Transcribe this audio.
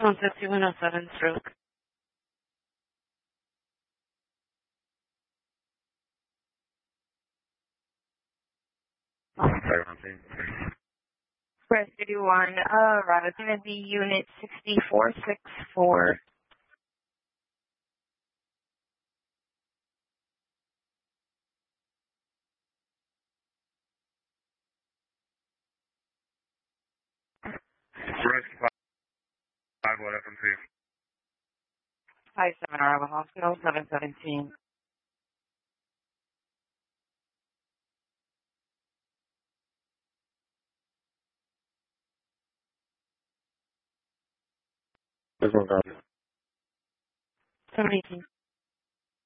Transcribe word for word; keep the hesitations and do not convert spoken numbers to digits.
one fifty, one oh seven, stroke. Press eighty-one, uh, right, it's going to be unit sixty-four sixty-four. Rest five, what happened to you? Five seven Arrival Hospital, seven seventeen. This one's on. seven eighteen.